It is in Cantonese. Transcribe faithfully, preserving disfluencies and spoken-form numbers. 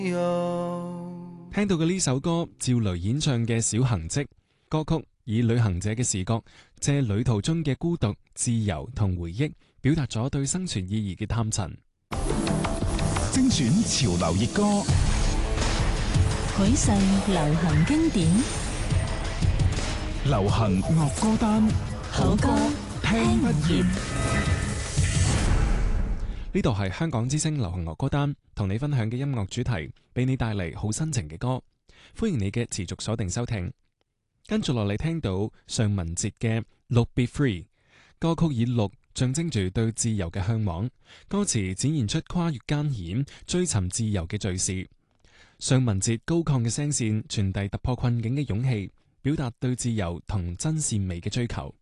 聽到嘅呢首歌，趙雷演唱嘅《小行跡》歌曲，以旅行者嘅視角，借旅途中嘅孤獨、自由同回憶，表達咗對生存意義嘅探尋。 精選潮流熱歌， 許世流行經典， 流行樂歌單， 好歌聽不厭。 呢度係香港之聲流行樂歌單，同你分享嘅音樂主題，俾你帶嚟好心情嘅歌。歡迎你嘅持續鎖定收聽。跟住落嚟聽到尚雯婕嘅《鹿 Be Free》歌曲，以鹿象徵住對自由嘅向往，歌詞展現出跨越艱險、追尋自由嘅敘事。尚雯婕高亢嘅聲線傳遞突破困境嘅勇氣，表達對自由同真善美嘅追求。